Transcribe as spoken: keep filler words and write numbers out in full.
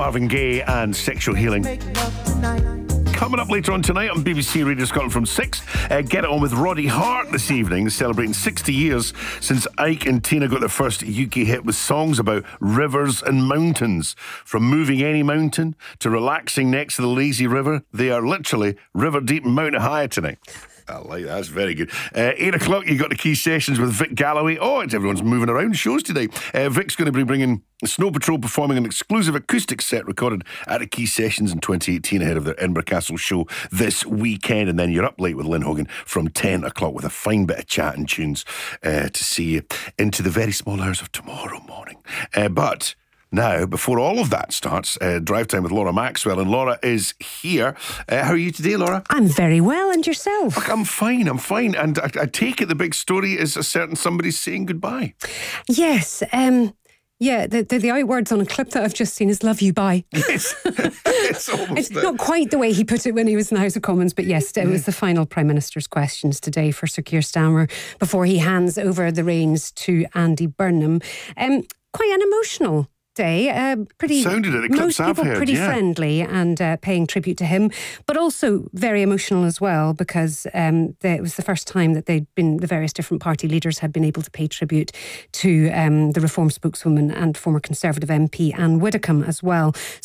Marvin Gaye and Sexual Healing. Coming up later on tonight on B B C Radio Scotland from six, uh, Get It On with Roddy Hart this evening, celebrating sixty years since Ike and Tina got their first U K hit with songs about rivers and mountains. From moving any mountain to relaxing next to the lazy river, they are literally river deep and mountain high tonight. I like that. That's very good. Uh, eight o'clock, you got the Key Sessions with Vic Galloway. Oh, it's everyone's moving around shows today. Uh, Vic's going to be bringing Snow Patrol performing an exclusive acoustic set recorded at the Key Sessions in twenty eighteen ahead of their Edinburgh Castle show this weekend. And then you're up late with Lynn Hogan from ten o'clock with a fine bit of chat and tunes uh, to see you into the very small hours of tomorrow morning. Uh, but... Now, before all of that starts, uh, Drive Time with Laura Maxwell, and Laura is here. Uh, how are you today, Laura? I'm very well, and yourself? Look, I'm fine, I'm fine. And I, I take it the big story is a certain somebody's saying goodbye. Yes, um... Yeah, the, the the out words on a clip that I've just seen is "love you, bye." Yes, it's almost It's not quite the way he put it when he was in the House of Commons, but yes, it was the final Prime Minister's questions today for Sir Keir Starmer before he hands over the reins to Andy Burnham. Um, quite an emotional day. Uh, pretty sounded it. It most I've people heard, pretty yeah. friendly and uh, paying tribute to him, but also very emotional as well because um, the, it was the first time that they'd been the various different party leaders had been able to pay tribute to um, the Reform spokeswoman and former Conservative M P Anne Widdecombe as well.